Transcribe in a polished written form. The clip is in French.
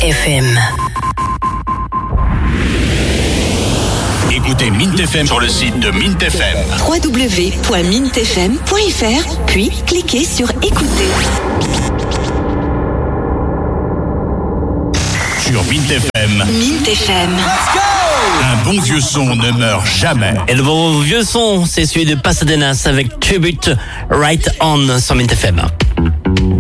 FM. Écoutez Mint FM sur le site de Mint FM. www.mintfm.fr, puis cliquez sur écouter. Sur Mint FM. Mint FM. Un bon vieux son ne meurt jamais. Et le bon vieux son, c'est celui de Pasadenas avec Tribute Right On sur Mint FM.